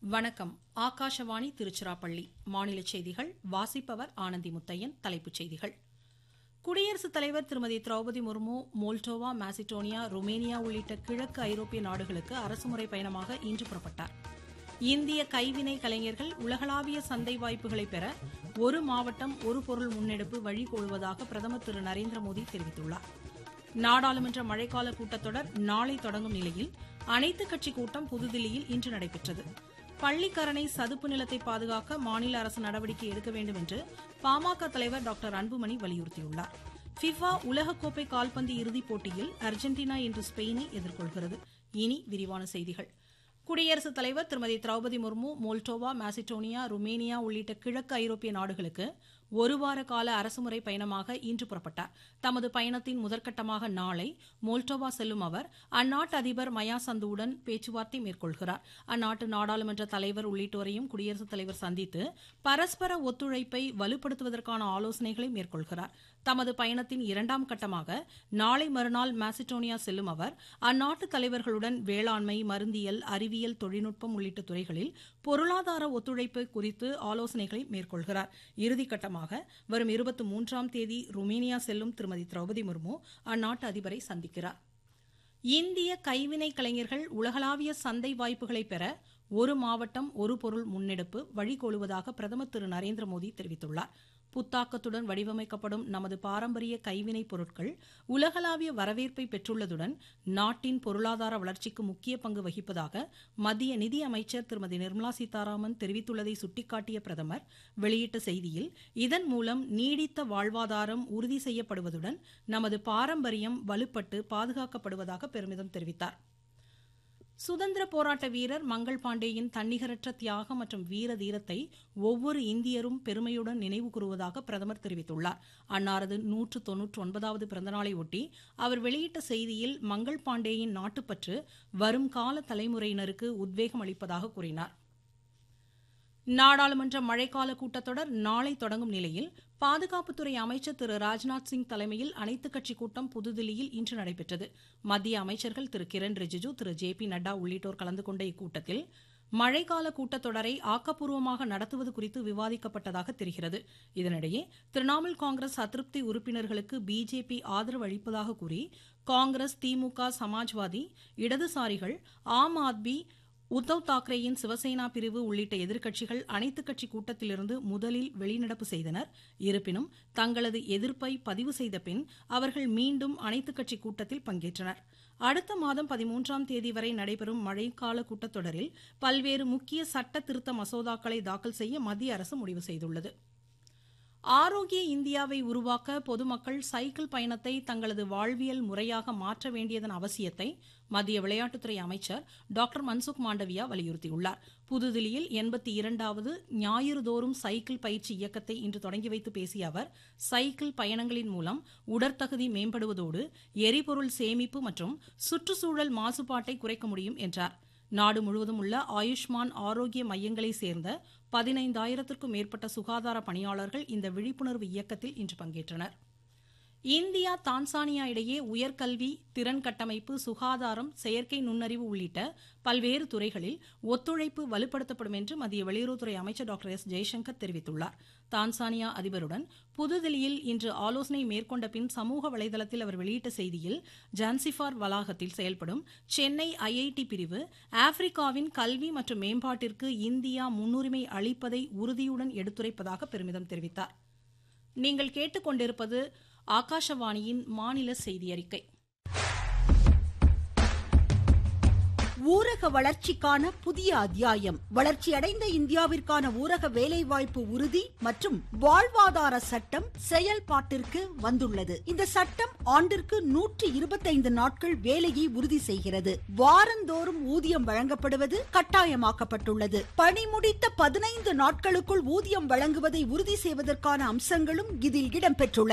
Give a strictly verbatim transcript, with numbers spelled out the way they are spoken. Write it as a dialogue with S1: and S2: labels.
S1: வணக்கம். ஆகாஷவாணி திருச்சிராப்பள்ளி. மாநில செய்திகள் வாசிப்பவர் ஆனந்தி முத்தையன். தலைப்புச் செய்திகள். குடியரசுத் தலைவர் திருமதி Draupadi Murmu Moldova, Macedonia, Romania உள்ளிட்ட கிழக்கு ஐரோப்பிய நாடுகளுக்கு அரசுமுறை பயணமாக இன்று புறப்பட்டார். இந்திய கைவினை கலைஞர்கள் உலகளாவிய சந்தை வாய்ப்புகளை பெற ஒரு மாவட்டம் ஒரு பொருள் முன்னெடுப்பு வழிகோலுவதாக பிரதமர் திரு நரேந்திர மோடி தெரிவித்துள்ளார். நாடாளுமன்ற மழைக்கால கூட்டத்தொடர் நாளை தொடங்கும் நிலையில் அனைத்துக் கட்சி கூட்டம் புதுதில்லியில் இன்று நடைபெற்றது. பள்ளிக்கரணை சதுப்பு நிலத்தை பாதுகாக்க மாநில அரசு நடவடிக்கை எடுக்க வேண்டும் என்று பாமக தலைவர் டாக்டர் அன்புமணி வலியுறுத்தியுள்ளார். ஃபிஃபா உலகக்கோப்பை கால்பந்து இறுதிப் போட்டியில் அர்ஜென்டினா இன்று ஸ்பெயினை எதிர்கொள்கிறது. இனி விரிவான செய்திகள். குடியரசுத் தலைவர் திருமதி Draupadi Murmu Moldova, Macedonia, Romania உள்ளிட்ட கிழக்கு ஐரோப்பிய நாடுகளுக்கு ஒருவார கால அரசுமுறை பயணமாக இன்று புறப்பட்டார். தமது பயணத்தின் முதற்கட்டமாக நாளை மோல்டோவா செல்லும் அவர் அந்நாட்டு அதிபர் மயா சந்துவுடன் பேச்சுவார்த்தை மேற்கொள்கிறார். அந்நாட்டு நாடாளுமன்ற தலைவர் உள்ளிட்டோரையும் குடியரசுத் தலைவர் சந்தித்து பரஸ்பர ஒத்துழைப்பை வலுப்படுத்துவதற்கான ஆலோசனைகளை மேற்கொள்கிறார். தமது பயணத்தின் இரண்டாம் கட்டமாக நாளை மறுநாள் மாசிடோனியா செல்லும் அவர் அந்நாட்டு தலைவர்களுடன் வேளாண்மை, மருந்தியல், அறிவியல், தொழில்நுட்பம் உள்ளிட்ட துறைகளில் பொருளாதார ஒத்துழைப்பு குறித்து ஆலோசனைகளை மேற்கொள்கிறார். இறுதிக்கட்டமாக வரும் இருபத்தி மூன்றாம் தேதி ருமேனியா செல்லும் திருமதி திரௌபதி முர்மு அந்நாட்டு அதிபரை சந்திக்கிறார். இந்திய கைவினை கலைஞர்கள் உலகளாவிய சந்தை வாய்ப்புகளை பெற ஒரு மாவட்டம் ஒரு பொருள் முன்னெடுப்பு வழிகோலுவதாக பிரதமர் திரு நரேந்திர மோடி தெரிவித்துள்ளார். புத்தாக்கத்துடன் வடிவமைக்கப்படும் நமது பாரம்பரிய கைவினைப் பொருட்கள் உலகளாவிய வரவேற்பை பெற்றுள்ளதுடன் நாட்டின் பொருளாதார வளர்ச்சிக்கு முக்கிய பங்கு வகிப்பதாக மத்திய நிதி அமைச்சர் திருமதி நிர்மலா சீதாராமன் தெரிவித்துள்ளதை சுட்டிக்காட்டிய பிரதமர் வெளியிட்ட செய்தியில், இதன் மூலம் நீடித்த வாழ்வாதாரம் உறுதி செய்யப்படுவதுடன் நமது பாரம்பரியம் வலுப்பட்டு பாதுகாக்கப்படுவதாக பெருமிதம் தெரிவித்தார். சுதந்திர போராட்ட வீரர் மங்கள் பாண்டேயின் தன்னிகரற்ற தியாகம் மற்றும் வீர தீரத்தை ஒவ்வொரு இந்தியரும் பெருமையுடன் நினைவு கூறுவதாக பிரதமர் தெரிவித்துள்ளார். அன்னாரது நூற்று தொன்னூற்றி ஒன்பதாவது பிறந்தநாளை ஒட்டி அவர் வெளியிட்ட செய்தியில், மங்கள் பாண்டேயின் நாட்டுப்பற்று வரும் கால தலைமுறையினருக்கு உத்வேகம் அளிப்பதாக கூறினார். நாடாளுமன்ற மழைக்கால கூட்டத்தொடர் நாளை தொடங்கும் நிலையில் பாதுகாப்புத்துறை அமைச்சர் திரு ராஜ்நாத் சிங் தலைமையில் அனைத்துக் கட்சி கூட்டம் புதுதில்லியில் இன்று நடைபெற்றது. மத்திய அமைச்சர்கள் திரு கிரண் ரிஜிஜு, திரு ஜே பி நட்டா உள்ளிட்டோர் கலந்து கொண்ட இக்கூட்டத்தில் மழைக்கால கூட்டத்தொடரை ஆக்கப்பூர்வமாக நடத்துவது குறித்து விவாதிக்கப்பட்டதாக தெரிகிறது. இதனிடையே திரிணாமுல் காங்கிரஸ் அதிருப்தி உறுப்பினர்களுக்கு பிஜேபி ஆதரவு அளிப்பதாக கூறி காங்கிரஸ், திமுக, சமாஜ்வாதி, இடதுசாரிகள், ஆம் ஆத்மி, உத்தவ் தாக்கரேயின் சிவசேனா பிரிவு உள்ளிட்ட எதிர்க்கட்சிகள் அனைத்துக் கட்சி கூட்டத்திலிருந்து முதலில் வெளிநடப்பு செய்தனர். இருப்பினும் தங்களது எதிர்ப்பை பதிவு செய்த பின் அவர்கள் மீண்டும் அனைத்துக் கட்சி கூட்டத்தில் பங்கேற்றனர். அடுத்த மாதம் பதிமூன்றாம் தேதி வரை நடைபெறும் மழைக்கால கூட்டத்தொடரில் பல்வேறு முக்கிய சட்ட திருத்த மசோதாக்களை தாக்கல் செய்ய மத்திய அரசு முடிவு செய்துள்ளது. ஆரோக்கிய இந்தியாவை உருவாக்க பொதுமக்கள் சைக்கிள் பயணத்தை தங்களது வாழ்வியல் முறையாக மாற்ற வேண்டியதன் அவசியத்தை மத்திய விளையாட்டுத்துறை அமைச்சர் டாக்டர் மன்சுக் மாண்டவியா வலியுறுத்தியுள்ளார். புதுதில்லியில் எண்பத்தி இரண்டாவது ஞாயிறுதோறும் சைக்கிள் பயிற்சி இயக்கத்தை இன்று தொடங்கி வைத்து பேசிய அவர், சைக்கிள் பயணங்களின் மூலம் உடற்தகுதி மேம்படுவதோடு எரிபொருள் சேமிப்பு மற்றும் சுற்றுச்சூழல் மாசுபாட்டை குறைக்க முடியும் என்றார். நாடு முழுவதும் உள்ள ஆயுஷ்மான் ஆரோக்கிய மையங்களை சேர்ந்த பதினைந்தாயிரத்திற்கும் மேற்பட்ட சுகாதார பணியாளர்கள் இந்த விழிப்புணர்வு இயக்கத்தில் இன்று பங்கேற்றனர். இந்தியா தான்சானியா இடையே உயர்கல்வி, திறன் கட்டமைப்பு, சுகாதாரம், செயற்கை நுண்ணறிவு உள்ளிட்ட பல்வேறு துறைகளில் ஒத்துழைப்பு வலுப்படுத்தப்படும் என்று மத்திய வெளியுறவுத்துறை அமைச்சர் டாக்டர் எஸ் ஜெய்சங்கர் தெரிவித்துள்ளார். தான்சானியா அதிபருடன் புதுதில்லியில் இன்று ஆலோசனை மேற்கொண்ட பின் சமூக வலைதளத்தில் அவர் வெளியிட்ட செய்தியில், ஜான்சிபார் வளாகத்தில் செயல்படும் சென்னை ஐஐடி பிரிவு ஆப்பிரிக்காவின் கல்வி மற்றும் மேம்பாட்டிற்கு இந்தியா முன்னுரிமை அளிப்பதை உறுதியுடன் எடுத்துரைப்பதாக பெருமிதம் தெரிவித்தார். நீங்கள் கேட்டுக்கொண்டிருப்பது ஆகாஷவாணியின் மாநில செய்தி அறிக்கை.
S2: ஊரக வளர்ச்சிக்கான புதிய அத்தியாயம். வளர்ச்சியடைந்த இந்தியாவிற்கான ஊரக வேலைவாய்ப்பு உறுதி மற்றும் வாழ்வாதார சட்டம் செயல்பாட்டிற்கு வந்துள்ளது. இந்த சட்டம் ஆண்டிற்கு நூற்றி இருபத்தைந்து நாட்கள் வேலையை உறுதி செய்கிறது. வாரந்தோறும் ஊதியம் வழங்கப்படுவது கட்டாயமாக்கப்பட்டுள்ளது. பணி முடித்த பதினைந்து நாட்களுக்குள் ஊதியம் வழங்குவதை உறுதி செய்வதற்கான அம்சங்களும் இதில் இடம்பெற்றுள்ளன.